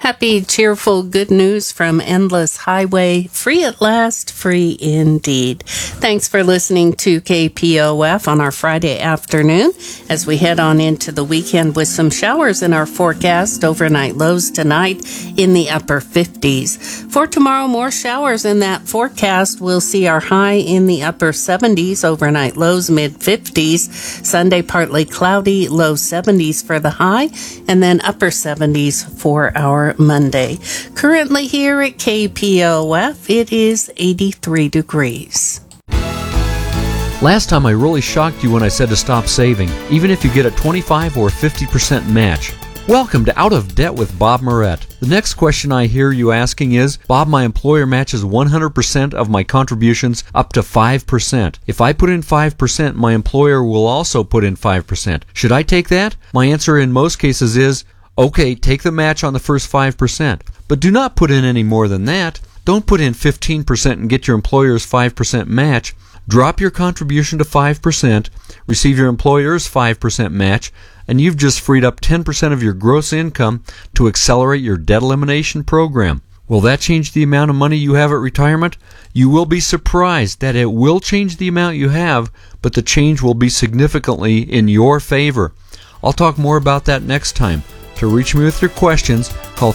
Happy, cheerful, good news from Endless Highway. Free at last, free indeed. Thanks for listening to KPOF on our Friday afternoon as we head on into the weekend with some showers in our forecast. Overnight lows tonight in the upper 50s. For tomorrow, more showers in that forecast. We'll see our high in the upper 70s, overnight lows mid-50s. Sunday, partly cloudy, low 70s for the high, and then upper 70s for our Monday. Currently here at KPOF, it is 83 degrees. Last time I really shocked you when I said to stop saving, even if you get a 25 or 50% match. Welcome to Out of Debt with Bob Moret. The next question I hear you asking is, Bob, my employer matches 100% of my contributions up to 5%. If I put in 5%, my employer will also put in 5%. Should I take that? My answer in most cases is, okay, take the match on the first 5%, but do not put in any more than that. Don't put in 15% and get your employer's 5% match. Drop your contribution to 5%, receive your employer's 5% match, and you've just freed up 10% of your gross income to accelerate your debt elimination program. Will that change the amount of money you have at retirement? You will be surprised that it will change the amount you have, but the change will be significantly in your favor. I'll talk more about that next time. To reach me with your questions, call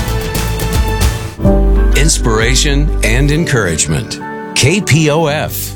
303-280-9565. Inspiration and encouragement. KPOF.